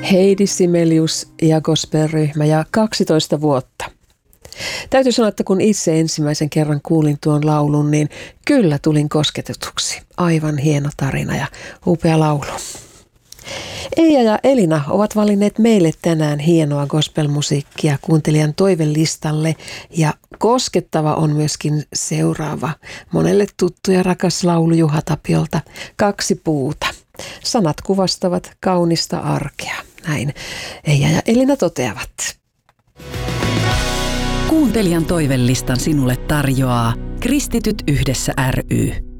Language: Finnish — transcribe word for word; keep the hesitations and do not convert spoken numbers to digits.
Heidi Sibelius ja gospelryhmä ja kaksitoista vuotta. Täytyy sanoa, että kun itse ensimmäisen kerran kuulin tuon laulun, niin kyllä tulin kosketetuksi. Aivan hieno tarina ja upea laulu. Eija ja Elina ovat valinneet meille tänään hienoa gospelmusiikkia kuuntelijan toivelistalle ja koskettava on myöskin seuraava. Monelle tuttu ja rakas laulu Juha Tapiolta, Kaksi puuta. Sanat kuvastavat kaunista arkea. Näin Eija ja Elina toteavat. Kuuntelijan toivelistan sinulle tarjoaa Kristityt yhdessä ry.